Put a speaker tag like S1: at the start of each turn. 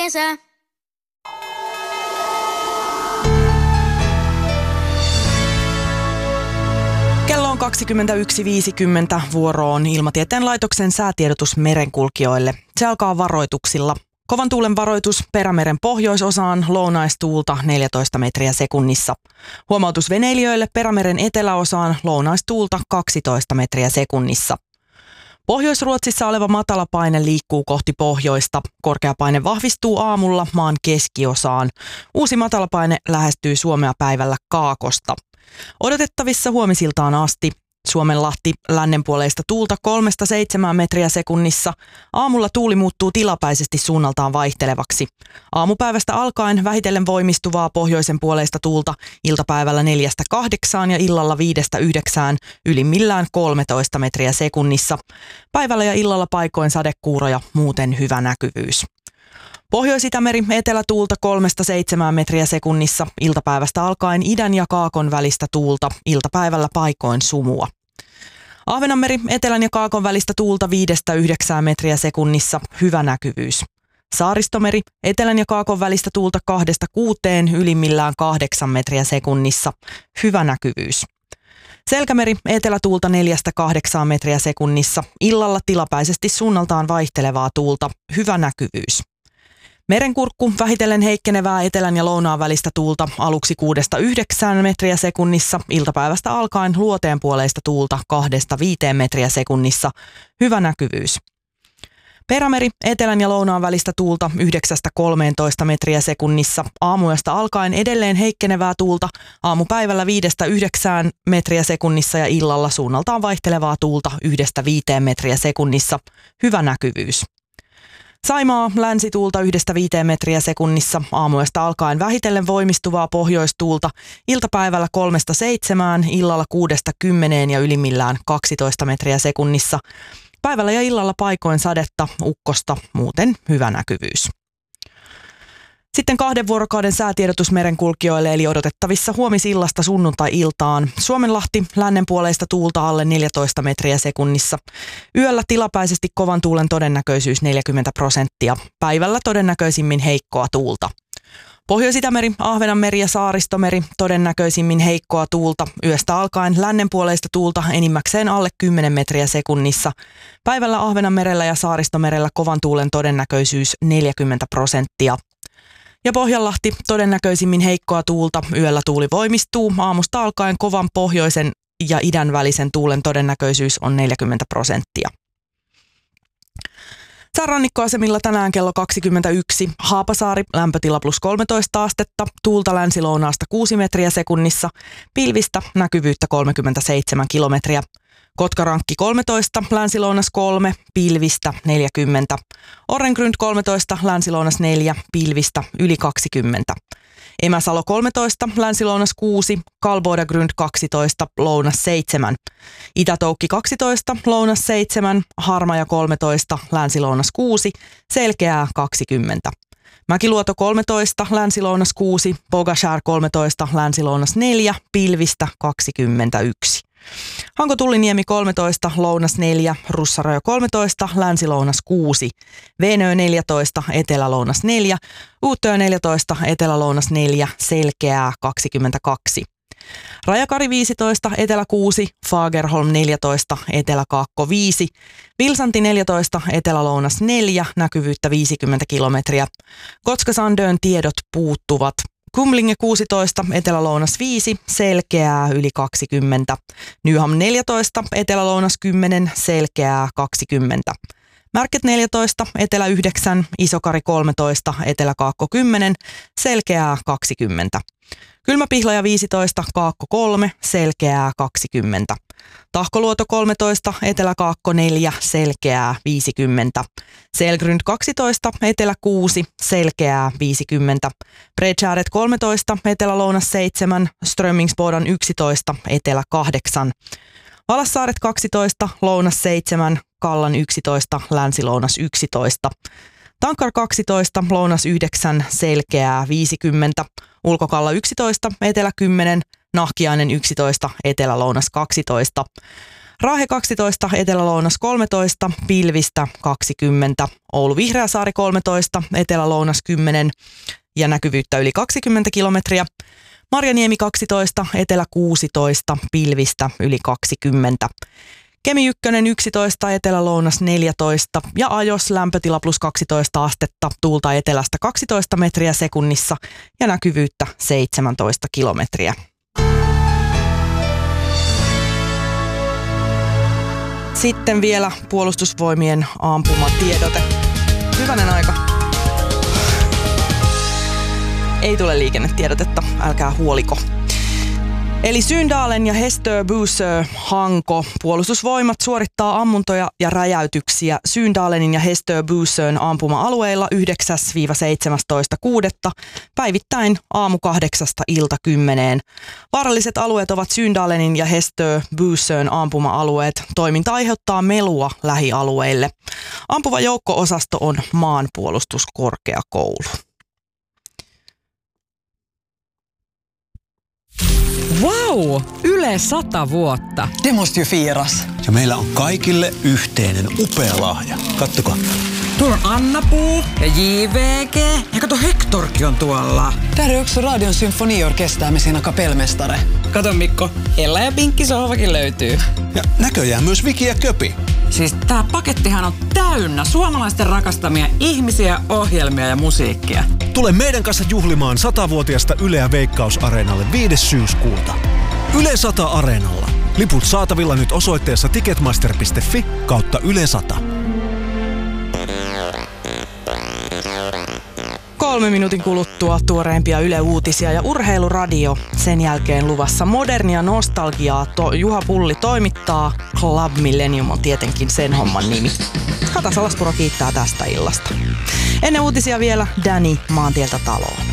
S1: kesä.
S2: Kello on 21.50, vuoroon Ilmatieteen laitoksen säätiedotus merenkulkijoille. Se alkaa varoituksilla. Kovan tuulen varoitus Perämeren pohjoisosaan, lounaistuulta 14 metriä sekunnissa. Huomautus veneilijöille Perämeren eteläosaan, lounaistuulta 12 metriä sekunnissa. Pohjois-Ruotsissa oleva matalapaine liikkuu kohti pohjoista. Korkeapaine vahvistuu aamulla maan keskiosaan. Uusi matalapaine lähestyy Suomea päivällä kaakosta. Odotettavissa huomisiltaan asti. Suomenlahti lännenpuoleista tuulta 3-7 metriä sekunnissa. Aamulla tuuli muuttuu tilapäisesti suunnaltaan vaihtelevaksi. Aamupäivästä alkaen vähitellen voimistuvaa pohjoisen puoleista tuulta iltapäivällä 4-8 ja illalla 5-9, ylimmillään 13 metriä sekunnissa. Päivällä ja illalla paikoin sadekuuroja, muuten hyvä näkyvyys. Pohjois-Itämeri etelätuulta 3-7 metriä sekunnissa, iltapäivästä alkaen idän ja kaakon välistä tuulta, iltapäivällä paikoin sumua. Ahvenanmeri etelän ja kaakon välistä tuulta 5-9 metriä sekunnissa, hyvä näkyvyys. Saaristomeri etelän ja kaakon välistä tuulta 2-6, ylimmillään 8 metriä sekunnissa, hyvä näkyvyys. Selkämeri etelätuulta 4-8 metriä sekunnissa, illalla tilapäisesti suunnaltaan vaihtelevaa tuulta, hyvä näkyvyys. Merenkurkku vähitellen heikkenevää etelän ja lounaan välistä tuulta aluksi 6-9 metriä sekunnissa, iltapäivästä alkaen luoteenpuoleista tuulta 2-5 metriä sekunnissa, hyvä näkyvyys. Perämeri etelän ja lounaan välistä tuulta 9-13 metriä sekunnissa, aamuyöstä alkaen edelleen heikkenevää tuulta, aamupäivällä 5-9 metriä sekunnissa ja illalla suunnaltaan vaihtelevaa tuulta 1-5 metriä sekunnissa, hyvä näkyvyys. Saimaa länsituulta 1-5 metriä sekunnissa, aamuyöstä alkaen vähitellen voimistuvaa pohjoistuulta, iltapäivällä 3-7, illalla 6-10 ja ylimmillään 12 metriä sekunnissa. Päivällä ja illalla paikoin sadetta, ukkosta, muuten hyvä näkyvyys. Sitten 2 vuorokauden säätiedotus merenkulkijoille, eli odotettavissa huomisillasta sunnuntai-iltaan. Suomenlahti lännenpuoleista tuulta alle 14 metriä sekunnissa. Yöllä tilapäisesti kovan tuulen todennäköisyys 40%. Päivällä todennäköisimmin heikkoa tuulta. Pohjois-Itämeri, Ahvenanmeri ja Saaristomeri todennäköisimmin heikkoa tuulta. Yöstä alkaen lännenpuoleista tuulta enimmäkseen alle 10 metriä sekunnissa. Päivällä Ahvenanmerellä ja Saaristomerellä kovan tuulen todennäköisyys 40%. Ja Pohjanlahti todennäköisimmin heikkoa tuulta, yöllä tuuli voimistuu, aamusta alkaen kovan pohjoisen ja idän välisen tuulen todennäköisyys on 40%. Säärannikkoasemilla tänään kello 21, Haapasaari, lämpötila +13 astetta, tuulta länsilounaasta 6 metriä sekunnissa, pilvistä, näkyvyyttä 37 kilometriä. Kotkarankki 13, länsilounas 3, pilvistä 40. Orrengrund 13, länsilounas 4, pilvistä yli 20. Emäsalo 13, länsilounas 6, Kalbodagrund 12, lounas 7. Itätoukki 12, lounas 7, Harmaja 13, länsilounas 6, selkeää 20. Mäkiluoto 13, länsilounas 6, Pogashär 13, länsilounas 4, pilvistä 21. Hanko-Tulliniemi 13, lounas 4, Russarajo 13, länsilounas 6, Veenö 14, etelälounas 4, Uuttöö 14, etelälounas 4, selkeää 22. Rajakari 15, etelä 6, Fagerholm 14, eteläkaakko 5, Vilsanti 14, etelälounas 4, näkyvyyttä 50 kilometriä. Kotka-Sandön tiedot puuttuvat. Kumlinge 16, etelälounas 5, selkeää yli 20. Nyham 14, etelälounas 10, selkeää 20. Märket 14, etelä 9, Isokari 13, eteläkaakko 10, selkeää 20. Kylmäpihlaja 15, kaakko 3, selkeää 20. Tahkoluoto 13, eteläkaakko 4, selkeää 50. Selgrund 12, etelä 6, selkeää 50. Bredkäret 13, etelälounas 7, Strömmingsbodan 11, etelä 8. Valassaaret 12, lounas 7, Kallan 11, länsilounas 11. Tankar 12, lounas 9, selkeää 50. Ulkokalla 11, etelä 10, Nahkiainen 11, etelä-lounas 12. Raahe 12, Etelä-Lounas 13, pilvistä 20, Oulu Vihreäsaari 13, Etelä-Lounas 10 ja näkyvyyttä yli 20 kilometriä. Marjaniemi 12, Etelä 16, pilvistä yli 20. Kemi 1 11, Etelä-Lounas 14 ja Ajos lämpötila plus 12 astetta, tuulta etelästä 12 metriä sekunnissa ja näkyvyyttä 17 kilometriä. Sitten vielä puolustusvoimien ampumatiedote. Hyvänen aika. Ei tule liikennetiedotetta, älkää huoliko. Eli Syndalen ja Hästöbusö Hanko puolustusvoimat suorittaa ammuntoja ja räjäytyksiä Syndalenin ja Hästöbusön ampuma-alueilla 9-17.6. päivittäin aamu 8 ilta 10. Vaaralliset alueet ovat Syndalenin ja Hästöbusön ampuma-alueet. Toiminta aiheuttaa melua lähialueille. Ampuva joukko-osasto on maanpuolustuskorkeakoulu.
S1: Wow! Yle 100 vuotta.
S3: Det måste ju firas.
S4: Ja meillä on kaikille yhteinen upea lahja. Kattokaa.
S1: Tuolla on Anna-Puu ja JVG. Ja kato, Hectorkin on tuolla.
S3: Där är också Radion symfoniorkester med sina kapellmästare.
S1: Kato Mikko, Ella ja Pinkki sohvakin löytyy.
S4: Ja näköjään myös Viki ja Köpi.
S1: Siis tää pakettihan on täynnä suomalaisten rakastamia ihmisiä, ohjelmia ja musiikkia.
S5: Tule meidän kanssa juhlimaan 100-vuotiasta Yleä Veikkaus-areenalle 5. syyskuuta. Yle 100 Areenalla. Liput saatavilla nyt osoitteessa ticketmaster.fi/Yle 100.
S2: 3 minuutin kuluttua tuoreimpia Yle-uutisia ja urheiluradio. Sen jälkeen luvassa modernia nostalgiaa. Juha Pulli toimittaa. Club Millennium on tietenkin sen homman nimi. Kata Salaspuro kiittää tästä illasta. Ennen uutisia vielä Danny Maantieltä taloon.